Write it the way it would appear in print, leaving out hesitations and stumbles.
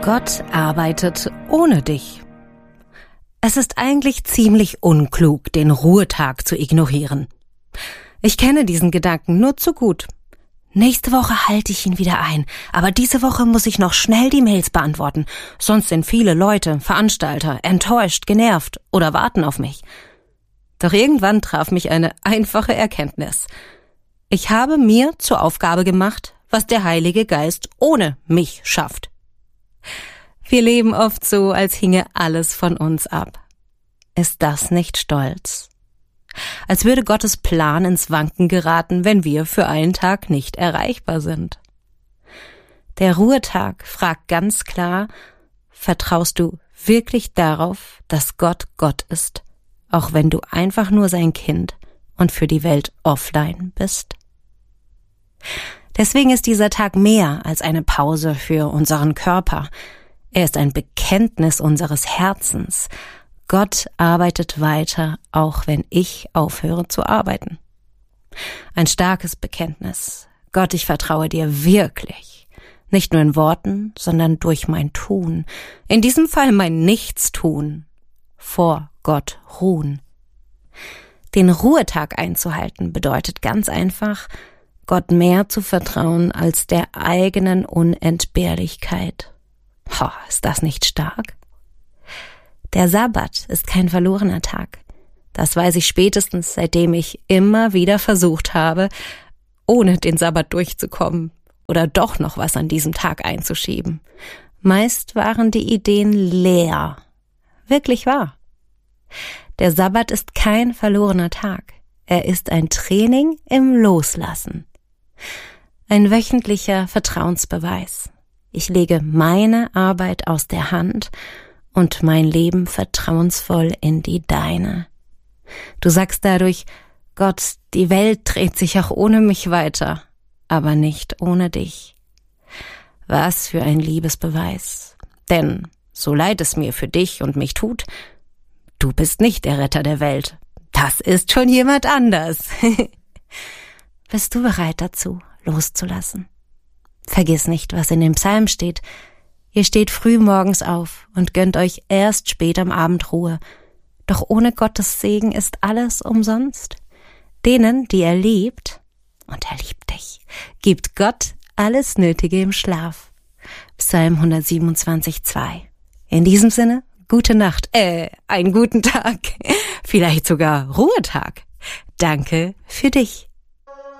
Gott arbeitet ohne dich. Es ist eigentlich ziemlich unklug, den Ruhetag zu ignorieren. Ich kenne diesen Gedanken nur zu gut. Nächste Woche halte ich ihn wieder ein, aber diese Woche muss ich noch schnell die Mails beantworten, sonst sind viele Leute, Veranstalter, enttäuscht, genervt oder warten auf mich. Doch irgendwann traf mich eine einfache Erkenntnis. Ich habe mir zur Aufgabe gemacht, was der Heilige Geist ohne mich schafft. Wir leben oft so, als hinge alles von uns ab. Ist das nicht Stolz? Als würde Gottes Plan ins Wanken geraten, wenn wir für einen Tag nicht erreichbar sind. Der Ruhetag fragt ganz klar, vertraust du wirklich darauf, dass Gott Gott ist, auch wenn du einfach nur sein Kind und für die Welt offline bist? Deswegen ist dieser Tag mehr als eine Pause für unseren Körper. Er ist ein Bekenntnis unseres Herzens. Gott arbeitet weiter, auch wenn ich aufhöre zu arbeiten. Ein starkes Bekenntnis. Gott, ich vertraue dir wirklich. Nicht nur in Worten, sondern durch mein Tun. In diesem Fall mein Nichtstun. Vor Gott ruhen. Den Ruhetag einzuhalten bedeutet ganz einfach, Gott mehr zu vertrauen als der eigenen Unentbehrlichkeit. Ist das nicht stark? Der Sabbat ist kein verlorener Tag. Das weiß ich spätestens, seitdem ich immer wieder versucht habe, ohne den Sabbat durchzukommen oder doch noch was an diesem Tag einzuschieben. Meist waren die Ideen leer. Wirklich wahr. Der Sabbat ist kein verlorener Tag. Er ist ein Training im Loslassen. Ein wöchentlicher Vertrauensbeweis. Ich lege meine Arbeit aus der Hand und mein Leben vertrauensvoll in die deine. Du sagst dadurch, Gott, die Welt dreht sich auch ohne mich weiter, aber nicht ohne dich. Was für ein Liebesbeweis. Denn, so leid es mir für dich und mich tut, du bist nicht der Retter der Welt. Das ist schon jemand anders. Bist du bereit dazu, loszulassen? Vergiss nicht, was in dem Psalm steht. Ihr steht früh morgens auf und gönnt euch erst spät am Abend Ruhe. Doch ohne Gottes Segen ist alles umsonst. Denen, die er liebt, und er liebt dich, gibt Gott alles Nötige im Schlaf. Psalm 127,2. In diesem Sinne, gute Nacht, einen guten Tag, vielleicht sogar Ruhetag. Danke für dich.